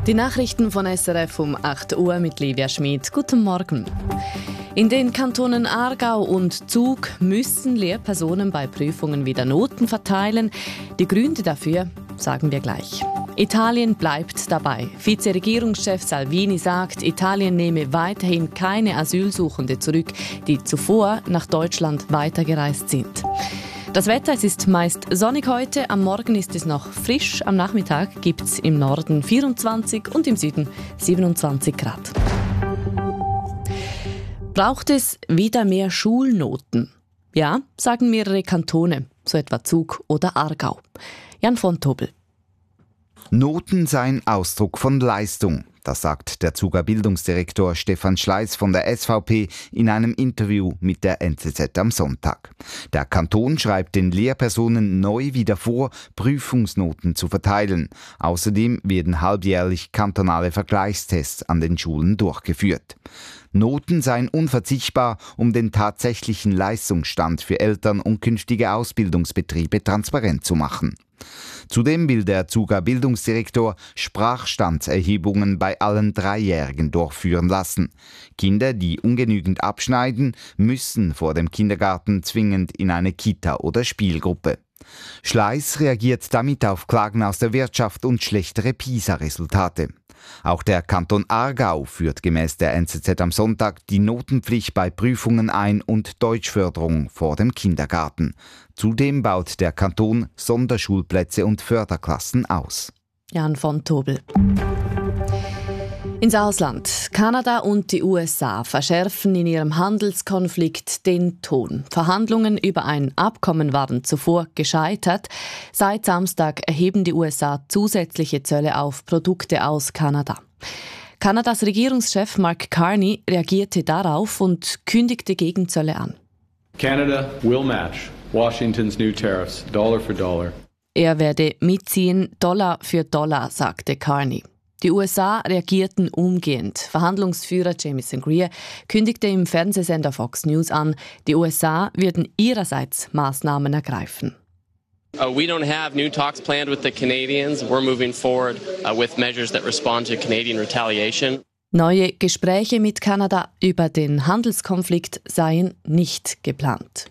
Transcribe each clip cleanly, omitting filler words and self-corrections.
Die Nachrichten von SRF um 8 Uhr mit Livia Schmid. Guten Morgen. In den Kantonen Aargau und Zug müssen Lehrpersonen bei Prüfungen wieder Noten verteilen. Die Gründe dafür sagen wir gleich. Italien bleibt dabei. Vize-Regierungschef Salvini sagt, Italien nehme weiterhin keine Asylsuchende zurück, die zuvor nach Deutschland weitergereist sind. Das Wetter, es ist meist sonnig heute, am Morgen ist es noch frisch, am Nachmittag gibt es im Norden 24 und im Süden 27 Grad. Braucht es wieder mehr Schulnoten? Ja, sagen mehrere Kantone, so etwa Zug oder Aargau. Jan von Tobel. Noten seien Ausdruck von Leistung. Das sagt der Zuger Bildungsdirektor Stefan Schleiss von der SVP in einem Interview mit der NZZ am Sonntag. Der Kanton schreibt den Lehrpersonen neu wieder vor, Prüfungsnoten zu verteilen. Außerdem werden halbjährlich kantonale Vergleichstests an den Schulen durchgeführt. Noten seien unverzichtbar, um den tatsächlichen Leistungsstand für Eltern und künftige Ausbildungsbetriebe transparent zu machen. Zudem will der Zuger Bildungsdirektor Sprachstandserhebungen bei allen Dreijährigen durchführen lassen. Kinder, die ungenügend abschneiden, müssen vor dem Kindergarten zwingend in eine Kita oder Spielgruppe. Schleiss reagiert damit auf Klagen aus der Wirtschaft und schlechtere PISA-Resultate. Auch der Kanton Aargau führt gemäß der NZZ am Sonntag die Notenpflicht bei Prüfungen ein und Deutschförderung vor dem Kindergarten. Zudem baut der Kanton Sonderschulplätze und Förderklassen aus. Jan von Tobel. Ins Ausland. Kanada und die USA verschärfen in ihrem Handelskonflikt den Ton. Verhandlungen über ein Abkommen waren zuvor gescheitert. Seit Samstag erheben die USA zusätzliche Zölle auf Produkte aus Kanada. Kanadas Regierungschef Mark Carney reagierte darauf und kündigte Gegenzölle an. Canada will match Washington's new tariffs, dollar for dollar. Er werde mitziehen, Dollar für Dollar, sagte Carney. Die USA reagierten umgehend. Verhandlungsführer Jamieson Greer kündigte im Fernsehsender Fox News an, die USA würden ihrerseits Maßnahmen ergreifen. We don't have new talks planned with the Canadians. We're moving forward with measures that respond to Canadian retaliation. Neue Gespräche mit Kanada über den Handelskonflikt seien nicht geplant.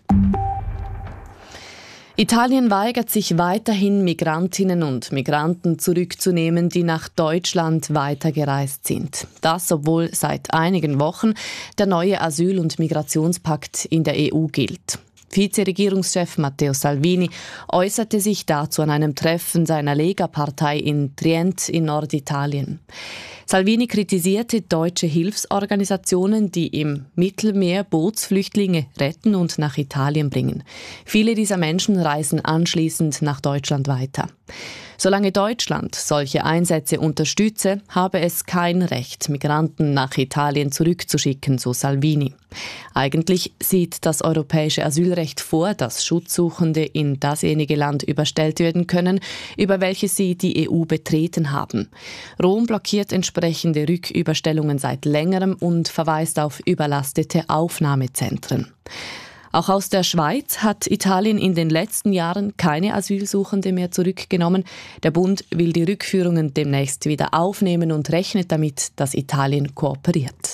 Italien weigert sich weiterhin, Migrantinnen und Migranten zurückzunehmen, die nach Deutschland weitergereist sind. Das, obwohl seit einigen Wochen der neue Asyl- und Migrationspakt in der EU gilt. Vize-Regierungschef Matteo Salvini äußerte sich dazu an einem Treffen seiner Lega-Partei in Trient in Norditalien. Salvini kritisierte deutsche Hilfsorganisationen, die im Mittelmeer Bootsflüchtlinge retten und nach Italien bringen. Viele dieser Menschen reisen anschließend nach Deutschland weiter. Solange Deutschland solche Einsätze unterstütze, habe es kein Recht, Migranten nach Italien zurückzuschicken, so Salvini. Eigentlich sieht das europäische Asylrecht vor, dass Schutzsuchende in dasjenige Land überstellt werden können, über welches sie die EU betreten haben. Rom blockiert entsprechende Rücküberstellungen seit längerem und verweist auf überlastete Aufnahmezentren. Auch aus der Schweiz hat Italien in den letzten Jahren keine Asylsuchende mehr zurückgenommen. Der Bund will die Rückführungen demnächst wieder aufnehmen und rechnet damit, dass Italien kooperiert.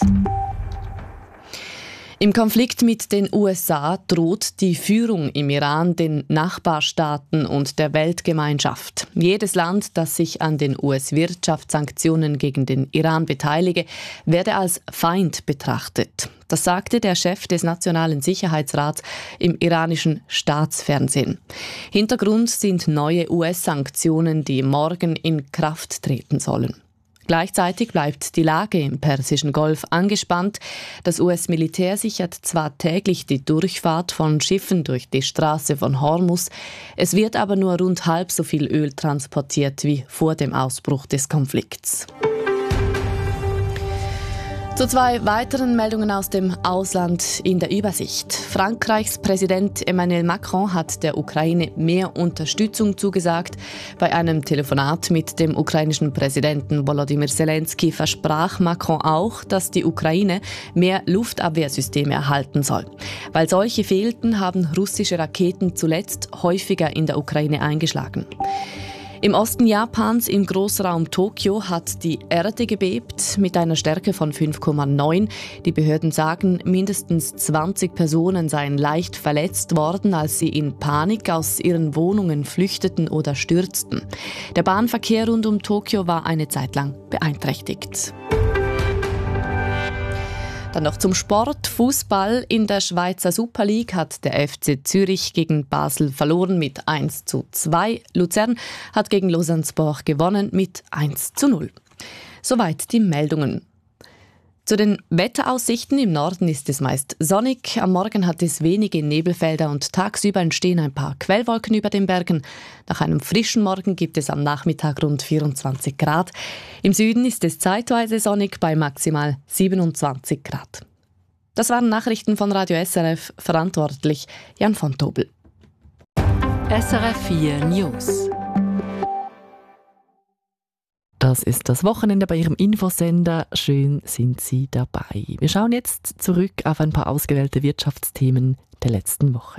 Im Konflikt mit den USA droht die Führung im Iran den Nachbarstaaten und der Weltgemeinschaft. Jedes Land, das sich an den US-Wirtschaftssanktionen gegen den Iran beteilige, werde als Feind betrachtet. Das sagte der Chef des Nationalen Sicherheitsrats im iranischen Staatsfernsehen. Hintergrund sind neue US-Sanktionen, die morgen in Kraft treten sollen. Gleichzeitig bleibt die Lage im Persischen Golf angespannt. Das US-Militär sichert zwar täglich die Durchfahrt von Schiffen durch die Straße von Hormuz, es wird aber nur rund halb so viel Öl transportiert wie vor dem Ausbruch des Konflikts. Zu zwei weiteren Meldungen aus dem Ausland in der Übersicht. Frankreichs Präsident Emmanuel Macron hat der Ukraine mehr Unterstützung zugesagt. Bei einem Telefonat mit dem ukrainischen Präsidenten Volodymyr Zelensky versprach Macron auch, dass die Ukraine mehr Luftabwehrsysteme erhalten soll. Weil solche fehlten, haben russische Raketen zuletzt häufiger in der Ukraine eingeschlagen. Im Osten Japans, im Großraum Tokio, hat die Erde gebebt mit einer Stärke von 5,9. Die Behörden sagen, mindestens 20 Personen seien leicht verletzt worden, als sie in Panik aus ihren Wohnungen flüchteten oder stürzten. Der Bahnverkehr rund um Tokio war eine Zeit lang beeinträchtigt. Dann noch zum Sport. Fußball. In der Schweizer Super League hat der FC Zürich gegen Basel verloren mit 1:2. Luzern hat gegen Lausanne-Sport gewonnen mit 1:0. Soweit die Meldungen. Zu den Wetteraussichten: im Norden ist es meist sonnig. Am Morgen hat es wenige Nebelfelder und tagsüber entstehen ein paar Quellwolken über den Bergen. Nach einem frischen Morgen gibt es am Nachmittag rund 24 Grad. Im Süden ist es zeitweise sonnig bei maximal 27 Grad. Das waren Nachrichten von Radio SRF, verantwortlich Jan von Tobel. SRF 4 News. Das ist das Wochenende bei Ihrem Infosender. Schön sind Sie dabei. Wir schauen jetzt zurück auf ein paar ausgewählte Wirtschaftsthemen der letzten Woche.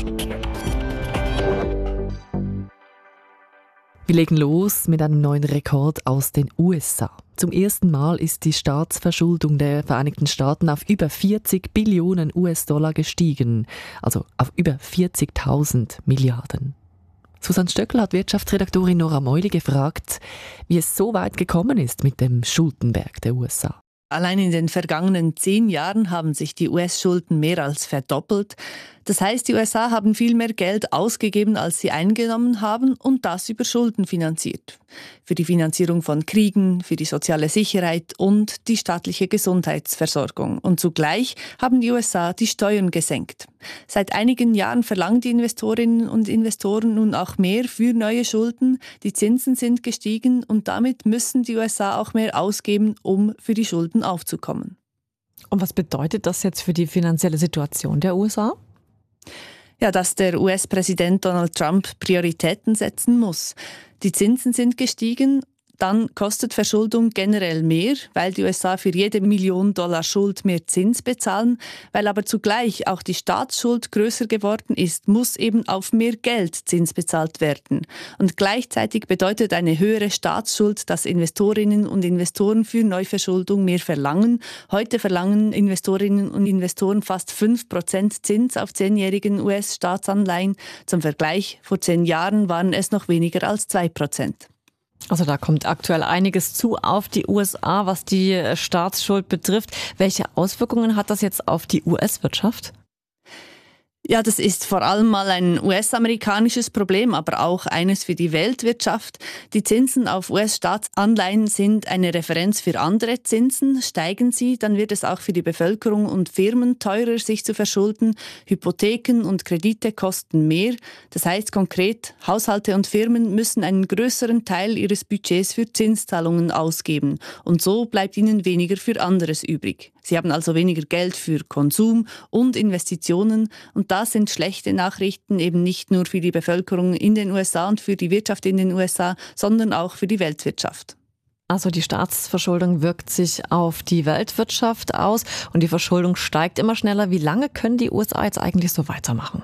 Wir legen los mit einem neuen Rekord aus den USA. Zum ersten Mal ist die Staatsverschuldung der Vereinigten Staaten auf über 40 Billionen US-Dollar gestiegen, also auf über 40.000 Milliarden. Susanne Stöckl hat Wirtschaftsredaktorin Nora Meuli gefragt, wie es so weit gekommen ist mit dem Schuldenberg der USA. Allein in den vergangenen 10 Jahren haben sich die US-Schulden mehr als verdoppelt. Das heißt, die USA haben viel mehr Geld ausgegeben, als sie eingenommen haben, und das über Schulden finanziert. Für die Finanzierung von Kriegen, für die soziale Sicherheit und die staatliche Gesundheitsversorgung. Und zugleich haben die USA die Steuern gesenkt. Seit einigen Jahren verlangen die Investorinnen und Investoren nun auch mehr für neue Schulden. Die Zinsen sind gestiegen und damit müssen die USA auch mehr ausgeben, um für die Schulden aufzukommen. Und was bedeutet das jetzt für die finanzielle Situation der USA? Ja, dass der US-Präsident Donald Trump Prioritäten setzen muss. Die Zinsen sind gestiegen. Dann kostet Verschuldung generell mehr, weil die USA für jede Million Dollar Schuld mehr Zins bezahlen. Weil aber zugleich auch die Staatsschuld größer geworden ist, muss eben auf mehr Geld Zins bezahlt werden. Und gleichzeitig bedeutet eine höhere Staatsschuld, dass Investorinnen und Investoren für Neuverschuldung mehr verlangen. Heute verlangen Investorinnen und Investoren fast 5% Zins auf 10-jährigen US-Staatsanleihen. Zum Vergleich, vor 10 Jahren waren es noch weniger als 2%. Also da kommt aktuell einiges zu auf die USA, was die Staatsschuld betrifft. Welche Auswirkungen hat das jetzt auf die US-Wirtschaft? Ja, das ist vor allem mal ein US-amerikanisches Problem, aber auch eines für die Weltwirtschaft. Die Zinsen auf US-Staatsanleihen sind eine Referenz für andere Zinsen. Steigen sie, dann wird es auch für die Bevölkerung und Firmen teurer, sich zu verschulden. Hypotheken und Kredite kosten mehr. Das heißt konkret, Haushalte und Firmen müssen einen größeren Teil ihres Budgets für Zinszahlungen ausgeben. Und so bleibt ihnen weniger für anderes übrig. Sie haben also weniger Geld für Konsum und Investitionen. Und das sind schlechte Nachrichten eben nicht nur für die Bevölkerung in den USA und für die Wirtschaft in den USA, sondern auch für die Weltwirtschaft. Also die Staatsverschuldung wirkt sich auf die Weltwirtschaft aus und die Verschuldung steigt immer schneller. Wie lange können die USA jetzt eigentlich so weitermachen?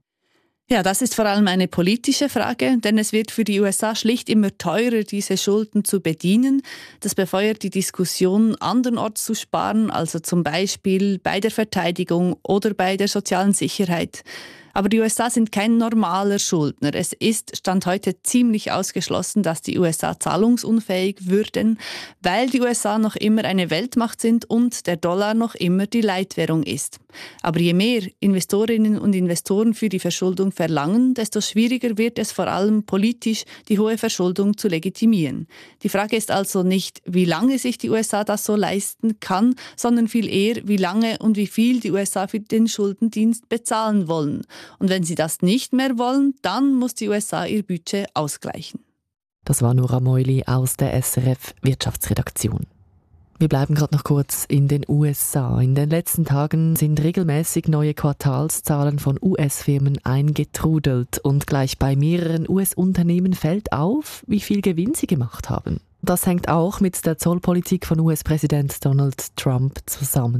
Ja, das ist vor allem eine politische Frage, denn es wird für die USA schlicht immer teurer, diese Schulden zu bedienen. Das befeuert die Diskussion, andernorts zu sparen, also zum Beispiel bei der Verteidigung oder bei der sozialen Sicherheit. Aber die USA sind kein normaler Schuldner. Es ist Stand heute ziemlich ausgeschlossen, dass die USA zahlungsunfähig würden, weil die USA noch immer eine Weltmacht sind und der Dollar noch immer die Leitwährung ist. Aber je mehr Investorinnen und Investoren für die Verschuldung verlangen, desto schwieriger wird es vor allem politisch, die hohe Verschuldung zu legitimieren. Die Frage ist also nicht, wie lange sich die USA das so leisten kann, sondern viel eher, wie lange und wie viel die USA für den Schuldendienst bezahlen wollen. Und wenn sie das nicht mehr wollen, dann muss die USA ihr Budget ausgleichen. Das war Nora Meuli aus der SRF Wirtschaftsredaktion. Wir bleiben gerade noch kurz in den USA. In den letzten Tagen sind regelmäßig neue Quartalszahlen von US-Firmen eingetrudelt und gleich bei mehreren US-Unternehmen fällt auf, wie viel Gewinn sie gemacht haben. Das hängt auch mit der Zollpolitik von US-Präsident Donald Trump zusammen.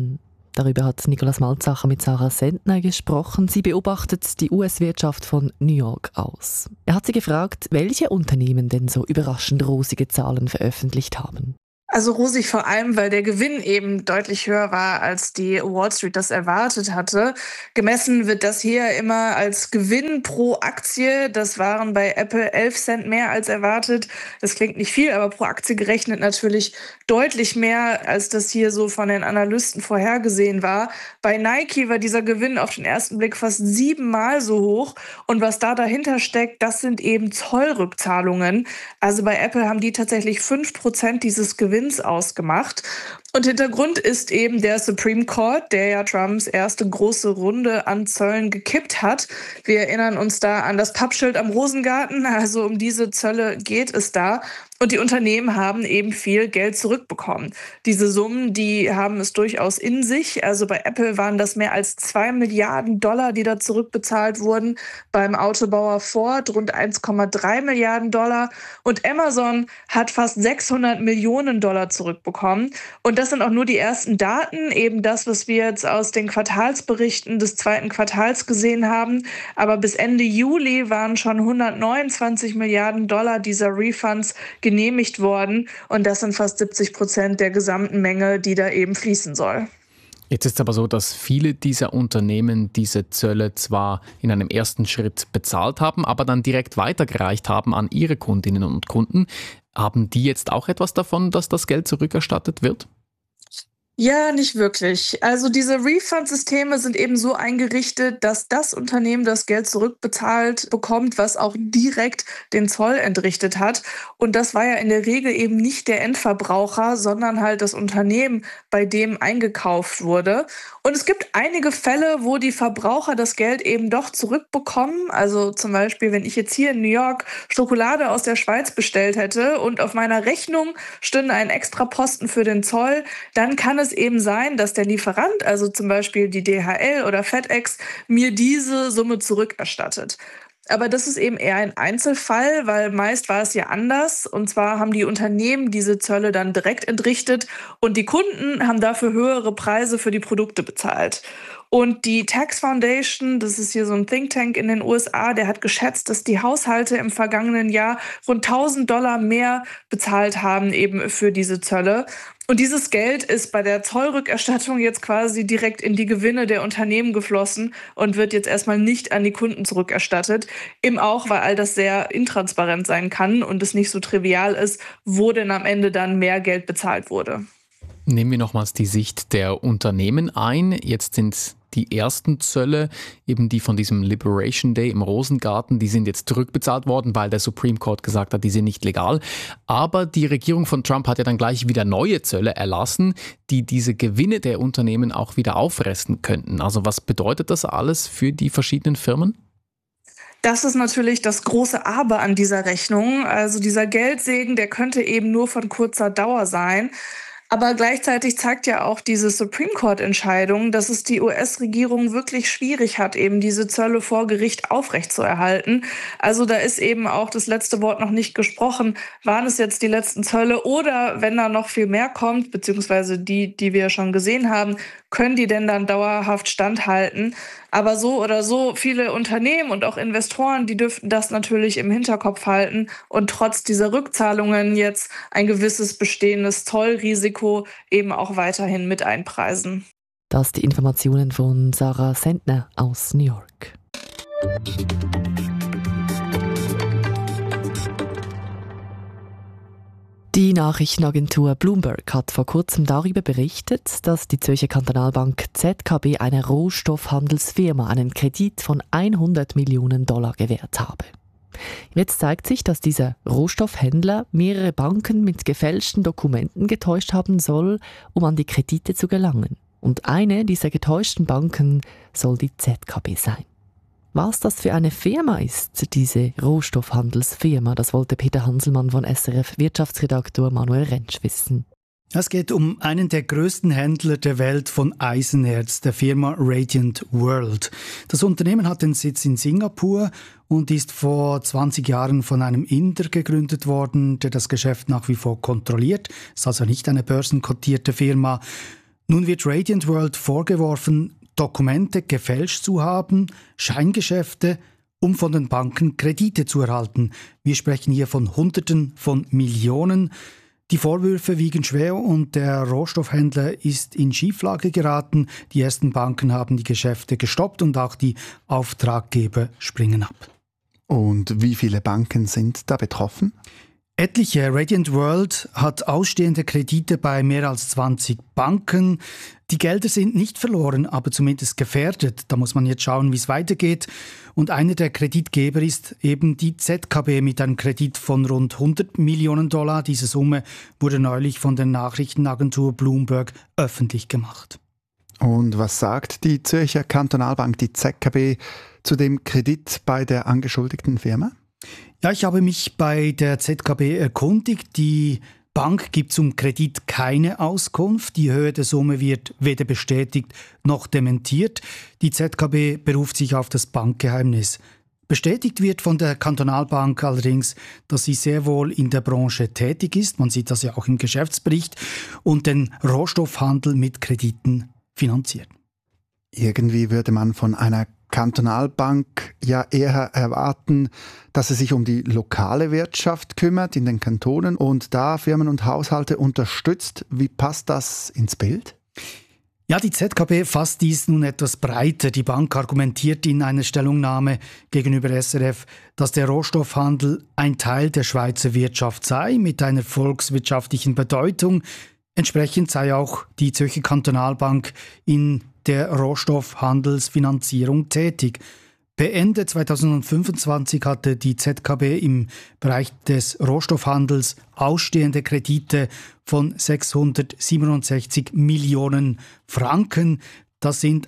Darüber hat Nicolas Malzacher mit Sarah Sentner gesprochen. Sie beobachtet die US-Wirtschaft von New York aus. Er hat sie gefragt, welche Unternehmen denn so überraschend rosige Zahlen veröffentlicht haben. Also rosig vor allem, weil der Gewinn eben deutlich höher war, als die Wall Street das erwartet hatte. Gemessen wird das hier immer als Gewinn pro Aktie. Das waren bei Apple 11 Cent mehr als erwartet. Das klingt nicht viel, aber pro Aktie gerechnet natürlich deutlich mehr, als das hier so von den Analysten vorhergesehen war. Bei Nike war dieser Gewinn auf den ersten Blick fast 7-mal so hoch. Und was da dahinter steckt, das sind eben Zollrückzahlungen. Also bei Apple haben die tatsächlich 5% dieses Gewinns ausgemacht. Und Hintergrund ist eben der Supreme Court, der ja Trumps erste große Runde an Zöllen gekippt hat. Wir erinnern uns da an das Pappschild am Rosengarten, also um diese Zölle geht es da. Und die Unternehmen haben eben viel Geld zurückbekommen. Diese Summen, die haben es durchaus in sich. Also bei Apple waren das mehr als $2 Milliarden, die da zurückbezahlt wurden. Beim Autobauer Ford rund $1,3 Milliarden. Und Amazon hat fast $600 Millionen zurückbekommen. Und das sind auch nur die ersten Daten, eben das, was wir jetzt aus den Quartalsberichten des zweiten Quartals gesehen haben. Aber bis Ende Juli waren schon $129 Milliarden dieser Refunds genehmigt worden. Und das sind fast 70% der gesamten Menge, die da eben fließen soll. Jetzt ist es aber so, dass viele dieser Unternehmen diese Zölle zwar in einem ersten Schritt bezahlt haben, aber dann direkt weitergereicht haben an ihre Kundinnen und Kunden. Haben die jetzt auch etwas davon, dass das Geld zurückerstattet wird? Ja, nicht wirklich. Also diese Refund-Systeme sind eben so eingerichtet, dass das Unternehmen das Geld zurückbezahlt bekommt, was auch direkt den Zoll entrichtet hat. Und das war ja in der Regel eben nicht der Endverbraucher, sondern halt das Unternehmen, bei dem eingekauft wurde. Und es gibt einige Fälle, wo die Verbraucher das Geld eben doch zurückbekommen. Also zum Beispiel, wenn ich jetzt hier in New York Schokolade aus der Schweiz bestellt hätte und auf meiner Rechnung stünde ein extra Posten für den Zoll, dann kann es eben sein, dass der Lieferant, also zum Beispiel die DHL oder FedEx, mir diese Summe zurückerstattet. Aber das ist eben eher ein Einzelfall, weil meist war es ja anders. Und zwar haben die Unternehmen diese Zölle dann direkt entrichtet und die Kunden haben dafür höhere Preise für die Produkte bezahlt. Und die Tax Foundation, das ist hier so ein Think Tank in den USA, der hat geschätzt, dass die Haushalte im vergangenen Jahr rund $1.000 mehr bezahlt haben eben für diese Zölle. Und dieses Geld ist bei der Zollrückerstattung jetzt quasi direkt in die Gewinne der Unternehmen geflossen und wird jetzt erstmal nicht an die Kunden zurückerstattet. Eben auch, weil all das sehr intransparent sein kann und es nicht so trivial ist, wo denn am Ende dann mehr Geld bezahlt wurde. Nehmen wir nochmals die Sicht der Unternehmen ein. Jetzt sind die ersten Zölle, eben die von diesem Liberation Day im Rosengarten, die sind jetzt zurückbezahlt worden, weil der Supreme Court gesagt hat, die sind nicht legal. Aber die Regierung von Trump hat ja dann gleich wieder neue Zölle erlassen, die diese Gewinne der Unternehmen auch wieder auffressen könnten. Also was bedeutet das alles für die verschiedenen Firmen? Das ist natürlich das große Aber an dieser Rechnung. Also dieser Geldsegen, der könnte eben nur von kurzer Dauer sein. Aber gleichzeitig zeigt ja auch diese Supreme Court-Entscheidung, dass es die US-Regierung wirklich schwierig hat, eben diese Zölle vor Gericht aufrechtzuerhalten. Also da ist eben auch das letzte Wort noch nicht gesprochen. Waren es jetzt die letzten Zölle oder wenn da noch viel mehr kommt, beziehungsweise die wir schon gesehen haben, können die denn dann dauerhaft standhalten? Aber so oder so, viele Unternehmen und auch Investoren, die dürften das natürlich im Hinterkopf halten und trotz dieser Rückzahlungen jetzt ein gewisses bestehendes Zollrisiko eben auch weiterhin mit einpreisen. Das die Informationen von Sarah Sentner aus New York. Die Nachrichtenagentur Bloomberg hat vor kurzem darüber berichtet, dass die Zürcher Kantonalbank ZKB einer Rohstoffhandelsfirma einen Kredit von $100 Millionen gewährt habe. Jetzt zeigt sich, dass dieser Rohstoffhändler mehrere Banken mit gefälschten Dokumenten getäuscht haben soll, um an die Kredite zu gelangen. Und eine dieser getäuschten Banken soll die ZKB sein. Was das für eine Firma ist, diese Rohstoffhandelsfirma, das wollte Peter Hanselmann von SRF-Wirtschaftsredaktor Manuel Rentsch wissen. Es geht um einen der größten Händler der Welt von Eisenerz, der Firma Radiant World. Das Unternehmen hat den Sitz in Singapur und ist vor 20 Jahren von einem Inder gegründet worden, der das Geschäft nach wie vor kontrolliert. Ist also nicht eine börsenkotierte Firma. Nun wird Radiant World vorgeworfen, Dokumente gefälscht zu haben, Scheingeschäfte, um von den Banken Kredite zu erhalten. Wir sprechen hier von Hunderten von Millionen. Die Vorwürfe wiegen schwer und der Rohstoffhändler ist in Schieflage geraten. Die ersten Banken haben die Geschäfte gestoppt und auch die Auftraggeber springen ab. Und wie viele Banken sind da betroffen? Etliche. Radiant World hat ausstehende Kredite bei mehr als 20 Banken. Die Gelder sind nicht verloren, aber zumindest gefährdet. Da muss man jetzt schauen, wie es weitergeht. Und einer der Kreditgeber ist eben die ZKB mit einem Kredit von rund $100 Millionen. Diese Summe wurde neulich von der Nachrichtenagentur Bloomberg öffentlich gemacht. Und was sagt die Zürcher Kantonalbank, die ZKB, zu dem Kredit bei der angeschuldigten Firma? Ja, ich habe mich bei der ZKB erkundigt. Die Bank gibt zum Kredit keine Auskunft. Die Höhe der Summe wird weder bestätigt noch dementiert. Die ZKB beruft sich auf das Bankgeheimnis. Bestätigt wird von der Kantonalbank allerdings, dass sie sehr wohl in der Branche tätig ist. Man sieht das ja auch im Geschäftsbericht und den Rohstoffhandel mit Krediten finanziert. Irgendwie würde man von einer Kantonalbank ja eher erwarten, dass sie sich um die lokale Wirtschaft kümmert in den Kantonen und da Firmen und Haushalte unterstützt. Wie passt das ins Bild? Ja, die ZKB fasst dies nun etwas breiter. Die Bank argumentiert in einer Stellungnahme gegenüber SRF, dass der Rohstoffhandel ein Teil der Schweizer Wirtschaft sei, mit einer volkswirtschaftlichen Bedeutung. Entsprechend sei auch die Zürcher Kantonalbank in der Rohstoffhandelsfinanzierung tätig. Per Ende 2025 hatte die ZKB im Bereich des Rohstoffhandels ausstehende Kredite von 667 Millionen Franken. Das sind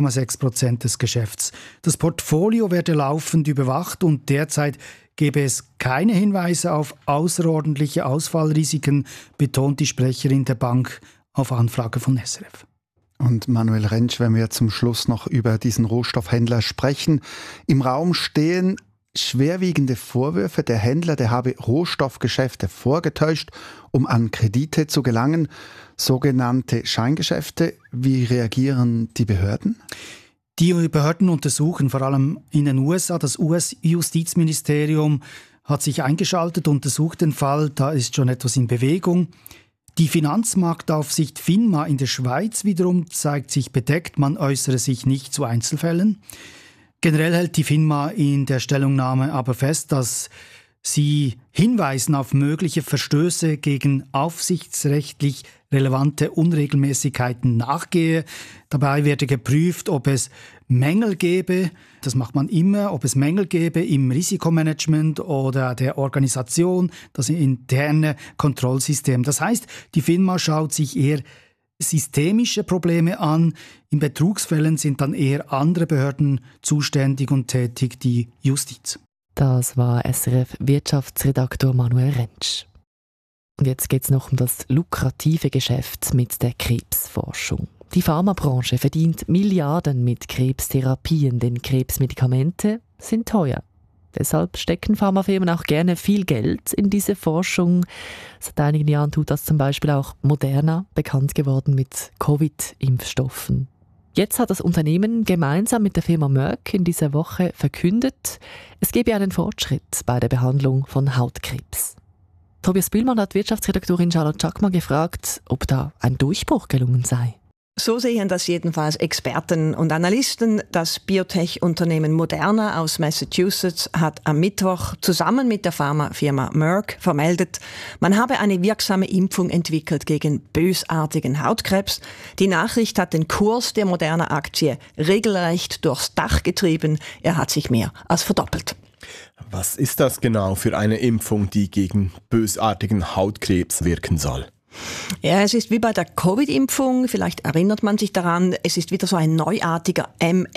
1,6% des Geschäfts. Das Portfolio werde laufend überwacht und derzeit gebe es keine Hinweise auf außerordentliche Ausfallrisiken, betont die Sprecherin der Bank auf Anfrage von SRF. Und Manuel Rentsch, wenn wir zum Schluss noch über diesen Rohstoffhändler sprechen. Im Raum stehen schwerwiegende Vorwürfe, der Händler, der habe Rohstoffgeschäfte vorgetäuscht, um an Kredite zu gelangen, sogenannte Scheingeschäfte. Wie reagieren die Behörden? Die Behörden untersuchen, vor allem in den USA. Das US-Justizministerium hat sich eingeschaltet, untersucht den Fall. Da ist schon etwas in Bewegung. Die Finanzmarktaufsicht FINMA in der Schweiz wiederum zeigt sich bedeckt, man äußere sich nicht zu Einzelfällen. Generell hält die FINMA in der Stellungnahme aber fest, dass sie Hinweisen auf mögliche Verstöße gegen aufsichtsrechtlich relevante Unregelmäßigkeiten nachgehe. Dabei werde geprüft, ob es Mängel gäbe, das macht man immer, ob es Mängel gäbe im Risikomanagement oder der Organisation, das interne Kontrollsystem. Das heißt, die FINMA schaut sich eher systemische Probleme an. In Betrugsfällen sind dann eher andere Behörden zuständig und tätig, die Justiz. Das war SRF-Wirtschaftsredaktor Manuel Rentsch. Und jetzt geht es noch um das lukrative Geschäft mit der Krebsforschung. Die Pharmabranche verdient Milliarden mit Krebstherapien, denn Krebsmedikamente sind teuer. Deshalb stecken Pharmafirmen auch gerne viel Geld in diese Forschung. Seit einigen Jahren tut das zum Beispiel auch Moderna, bekannt geworden mit Covid-Impfstoffen. Jetzt hat das Unternehmen gemeinsam mit der Firma Merck in dieser Woche verkündet, es gebe einen Fortschritt bei der Behandlung von Hautkrebs. Tobias Bühlmann hat Wirtschaftsredaktorin Charlotte Schackmann gefragt, ob da ein Durchbruch gelungen sei. So sehen das jedenfalls Experten und Analysten. Das Biotech-Unternehmen Moderna aus Massachusetts hat am Mittwoch zusammen mit der Pharmafirma Merck vermeldet, man habe eine wirksame Impfung entwickelt gegen bösartigen Hautkrebs. Die Nachricht hat den Kurs der Moderna-Aktie regelrecht durchs Dach getrieben. Er hat sich mehr als verdoppelt. Was ist das genau für eine Impfung, die gegen bösartigen Hautkrebs wirken soll? Ja, es ist wie bei der Covid-Impfung, vielleicht erinnert man sich daran, es ist wieder so ein neuartiger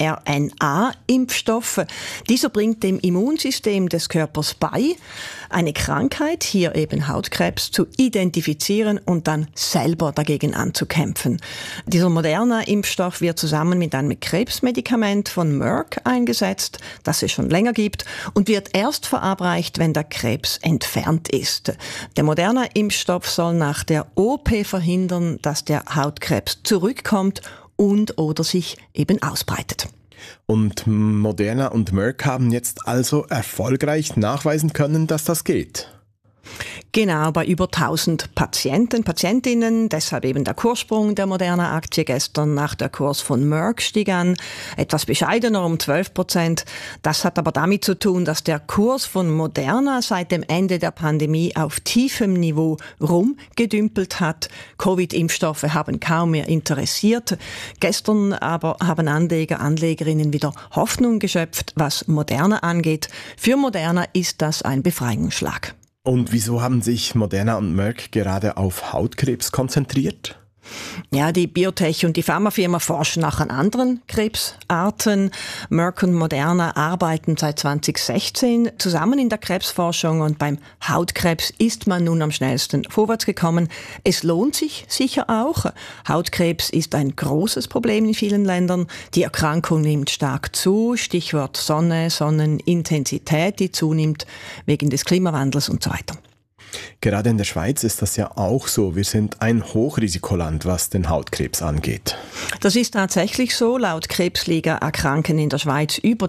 mRNA-Impfstoff. Dieser bringt dem Immunsystem des Körpers bei, eine Krankheit, hier eben Hautkrebs, zu identifizieren und dann selber dagegen anzukämpfen. Dieser moderne Impfstoff wird zusammen mit einem Krebsmedikament von Merck eingesetzt, das es schon länger gibt, und wird erst verabreicht, wenn der Krebs entfernt ist. Der moderne Impfstoff soll nach der OP verhindern, dass der Hautkrebs zurückkommt und oder sich eben ausbreitet. Und Moderna und Merck haben jetzt also erfolgreich nachweisen können, dass das geht. Genau, bei über 1000 Patientinnen, deshalb eben der Kurssprung der Moderna-Aktie gestern nach der Kurs von Merck stieg an, etwas bescheidener um 12%. Das hat aber damit zu tun, dass der Kurs von Moderna seit dem Ende der Pandemie auf tiefem Niveau rumgedümpelt hat. Covid-Impfstoffe haben kaum mehr interessiert. Gestern aber haben Anlegerinnen wieder Hoffnung geschöpft, was Moderna angeht. Für Moderna ist das ein Befreiungsschlag. Und wieso haben sich Moderna und Merck gerade auf Hautkrebs konzentriert? Ja, die Biotech- und die Pharmafirma forschen auch an anderen Krebsarten. Merck und Moderna arbeiten seit 2016 zusammen in der Krebsforschung und beim Hautkrebs ist man nun am schnellsten vorwärts gekommen. Es lohnt sich sicher auch. Hautkrebs ist ein großes Problem in vielen Ländern. Die Erkrankung nimmt stark zu. Stichwort Sonne, Sonnenintensität, die zunimmt wegen des Klimawandels und so weiter. Gerade in der Schweiz ist das ja auch so. Wir sind ein Hochrisikoland, was den Hautkrebs angeht. Das ist tatsächlich so. Laut Krebsliga erkranken in der Schweiz über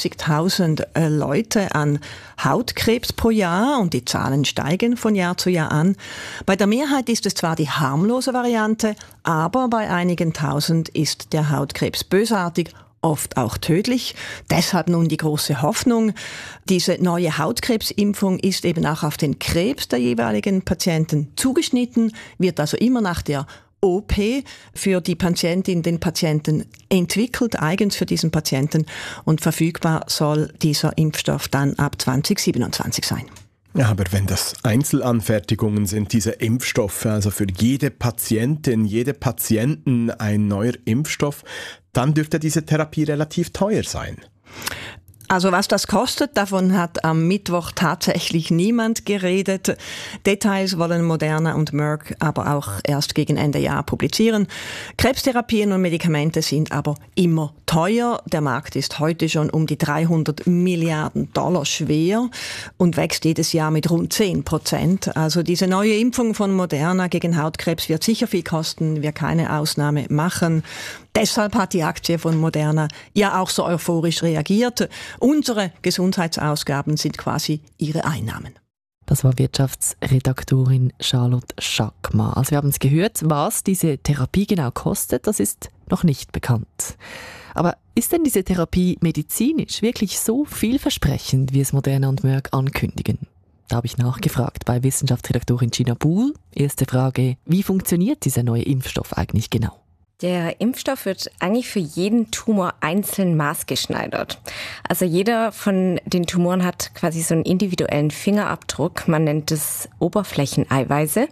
30.000 Leute an Hautkrebs pro Jahr und die Zahlen steigen von Jahr zu Jahr an. Bei der Mehrheit ist es zwar die harmlose Variante, aber bei einigen Tausend ist der Hautkrebs bösartig, oft auch tödlich. Deshalb nun die große Hoffnung. Diese neue Hautkrebsimpfung ist eben auch auf den Krebs der jeweiligen Patienten zugeschnitten, wird also immer nach der OP für die Patientin, den Patienten entwickelt, eigens für diesen Patienten, und verfügbar soll dieser Impfstoff dann ab 2027 sein. Ja, aber wenn das Einzelanfertigungen sind, diese Impfstoffe, also für jede Patientin, jede Patienten ein neuer Impfstoff, dann dürfte diese Therapie relativ teuer sein. Also was das kostet, davon hat am Mittwoch tatsächlich niemand geredet. Details wollen Moderna und Merck aber auch erst gegen Ende Jahr publizieren. Krebstherapien und Medikamente sind aber immer teuer. Der Markt ist heute schon um die $300 Milliarden schwer und wächst jedes Jahr mit rund 10%. Also diese neue Impfung von Moderna gegen Hautkrebs wird sicher viel kosten, wir keine Ausnahme machen. Deshalb hat die Aktie von Moderna ja auch so euphorisch reagiert. Unsere Gesundheitsausgaben sind quasi ihre Einnahmen. Das war Wirtschaftsredaktorin Charlotte Schackmann. Also wir haben es gehört, was diese Therapie genau kostet, das ist noch nicht bekannt. Aber ist denn diese Therapie medizinisch wirklich so vielversprechend, wie es Moderna und Merck ankündigen? Da habe ich nachgefragt bei Wissenschaftsredaktorin Gina Buhl. Erste Frage, wie funktioniert dieser neue Impfstoff eigentlich genau? Der Impfstoff wird eigentlich für jeden Tumor einzeln maßgeschneidert. Also jeder von den Tumoren hat quasi so einen individuellen Fingerabdruck. Man nennt es Oberflächeneiweiße.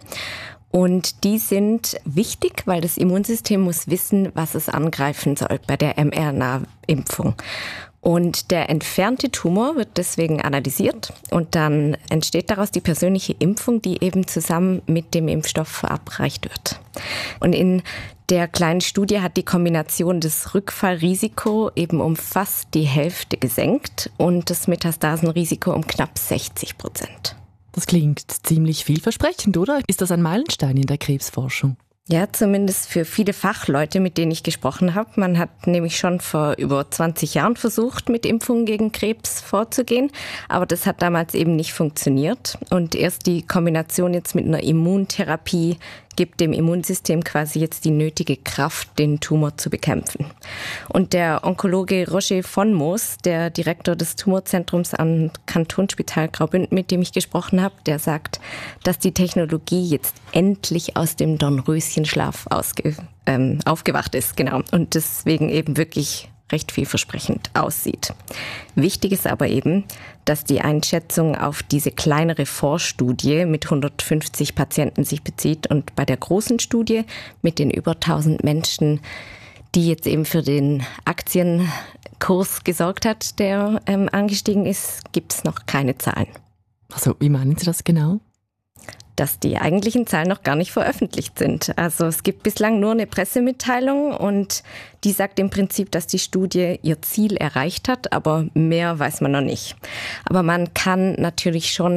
Und die sind wichtig, weil das Immunsystem muss wissen, was es angreifen soll bei der mRNA-Impfung. Und der entfernte Tumor wird deswegen analysiert und dann entsteht daraus die persönliche Impfung, die eben zusammen mit dem Impfstoff verabreicht wird. Und in der kleinen Studie hat die Kombination des Rückfallrisiko eben um fast die Hälfte gesenkt und das Metastasenrisiko um knapp 60%. Das klingt ziemlich vielversprechend, oder? Ist das ein Meilenstein in der Krebsforschung? Ja, zumindest für viele Fachleute, mit denen ich gesprochen habe. Man hat nämlich schon vor über 20 Jahren versucht, mit Impfungen gegen Krebs vorzugehen, aber das hat damals eben nicht funktioniert. Und erst die Kombination jetzt mit einer Immuntherapie gibt dem Immunsystem quasi jetzt die nötige Kraft, den Tumor zu bekämpfen. Und der Onkologe Roger von Moos, der Direktor des Tumorzentrums am Kantonsspital Graubünden, mit dem ich gesprochen habe, der sagt, dass die Technologie jetzt endlich aus dem Dornröschenschlaf aufgewacht ist, genau, und deswegen eben wirklich recht vielversprechend aussieht. Wichtig ist aber eben, dass die Einschätzung auf diese kleinere Vorstudie mit 150 Patienten sich bezieht und bei der großen Studie mit den über 1000 Menschen, die jetzt eben für den Aktienkurs gesorgt hat, der angestiegen ist, gibt es noch keine Zahlen. Also wie meinen Sie das genau? Dass die eigentlichen Zahlen noch gar nicht veröffentlicht sind. Also es gibt bislang nur eine Pressemitteilung und die sagt im Prinzip, dass die Studie ihr Ziel erreicht hat, aber mehr weiß man noch nicht. Aber man kann natürlich schon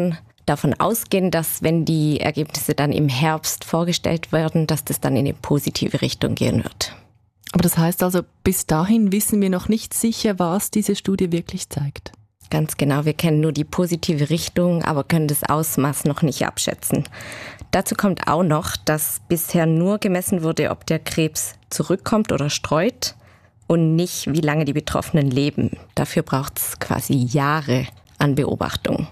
davon ausgehen, dass wenn die Ergebnisse dann im Herbst vorgestellt werden, dass das dann in eine positive Richtung gehen wird. Aber das heißt also, bis dahin wissen wir noch nicht sicher, was diese Studie wirklich zeigt. Ganz genau, wir kennen nur die positive Richtung, aber können das Ausmaß noch nicht abschätzen. Dazu kommt auch noch, dass bisher nur gemessen wurde, ob der Krebs zurückkommt oder streut und nicht, wie lange die Betroffenen leben. Dafür braucht es quasi Jahre an Beobachtung.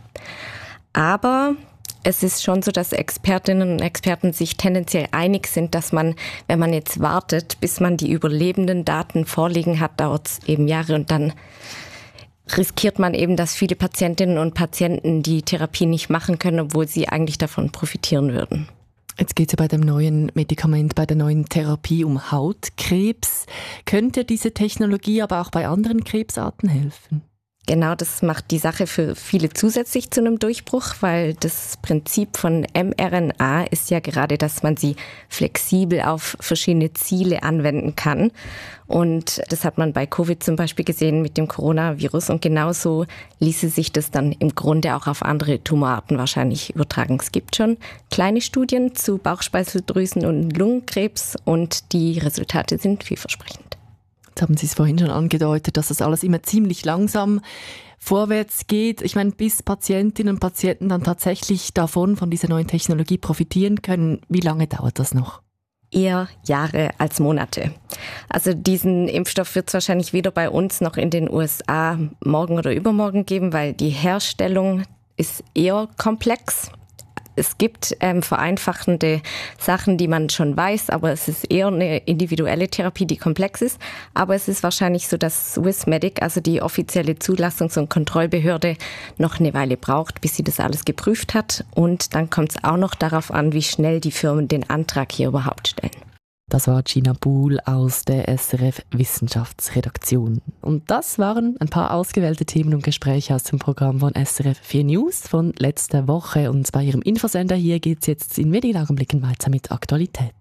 Aber es ist schon so, dass Expertinnen und Experten sich tendenziell einig sind, dass man, wenn man jetzt wartet, bis man die überlebenden Daten vorliegen hat, dauert es eben Jahre und dann riskiert man eben, dass viele Patientinnen und Patienten die Therapie nicht machen können, obwohl sie eigentlich davon profitieren würden. Jetzt geht es ja bei dem neuen Medikament, bei der neuen Therapie um Hautkrebs. Könnte diese Technologie aber auch bei anderen Krebsarten helfen? Genau, das macht die Sache für viele zusätzlich zu einem Durchbruch, weil das Prinzip von mRNA ist ja gerade, dass man sie flexibel auf verschiedene Ziele anwenden kann. Und das hat man bei Covid zum Beispiel gesehen mit dem Coronavirus. Und genauso ließe sich das dann im Grunde auch auf andere Tumorarten wahrscheinlich übertragen. Es gibt schon kleine Studien zu Bauchspeicheldrüsen- und Lungenkrebs und die Resultate sind vielversprechend. Jetzt haben Sie es vorhin schon angedeutet, dass das alles immer ziemlich langsam vorwärts geht. Ich meine, bis Patientinnen und Patienten dann tatsächlich von dieser neuen Technologie profitieren können, wie lange dauert das noch? Eher Jahre als Monate. Also diesen Impfstoff wird es wahrscheinlich weder bei uns noch in den USA morgen oder übermorgen geben, weil die Herstellung ist eher komplex. Es gibt vereinfachende Sachen, die man schon weiß, aber es ist eher eine individuelle Therapie, die komplex ist. Aber es ist wahrscheinlich so, dass Swissmedic, also die offizielle Zulassungs- und Kontrollbehörde, noch eine Weile braucht, bis sie das alles geprüft hat. Und dann kommt es auch noch darauf an, wie schnell die Firmen den Antrag hier überhaupt stellen. Das war Gina Buhl aus der SRF Wissenschaftsredaktion. Und das waren ein paar ausgewählte Themen und Gespräche aus dem Programm von SRF 4 News von letzter Woche. Und bei Ihrem Infosender hier geht es jetzt in wenigen Augenblicken weiter mit Aktualität.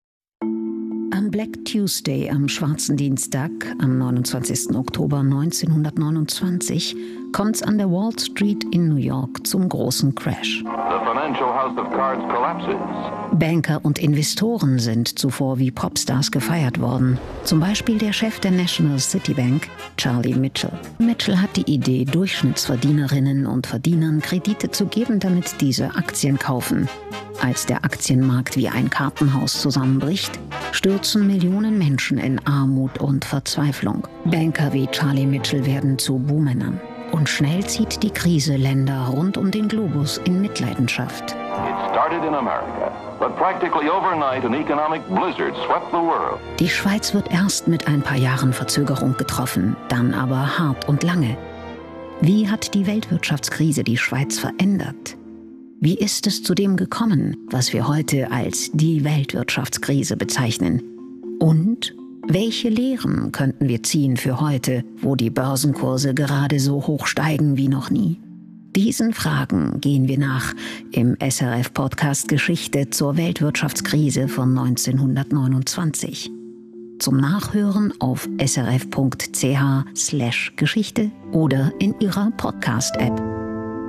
Am Black Tuesday, am Schwarzen Dienstag, am 29. Oktober 1929, kommt es an der Wall Street in New York zum großen Crash. The financial house of cards collapses. Banker und Investoren sind zuvor wie Popstars gefeiert worden. Zum Beispiel der Chef der National City Bank, Charlie Mitchell. Mitchell hat die Idee, Durchschnittsverdienerinnen und Verdienern Kredite zu geben, damit diese Aktien kaufen. Als der Aktienmarkt wie ein Kartenhaus zusammenbricht, stürzen Millionen Menschen in Armut und Verzweiflung. Banker wie Charlie Mitchell werden zu Buhmännern. Und schnell zieht die Krise Länder rund um den Globus in Mitleidenschaft. It started in America, but practically overnight an economic blizzard swept the world. Die Schweiz wird erst mit ein paar Jahren Verzögerung getroffen, dann aber hart und lange. Wie hat die Weltwirtschaftskrise die Schweiz verändert? Wie ist es zu dem gekommen, was wir heute als die Weltwirtschaftskrise bezeichnen? Und welche Lehren könnten wir ziehen für heute, wo die Börsenkurse gerade so hoch steigen wie noch nie? Diesen Fragen gehen wir nach im SRF-Podcast Geschichte zur Weltwirtschaftskrise von 1929. Zum Nachhören auf srf.ch/Geschichte oder in Ihrer Podcast-App.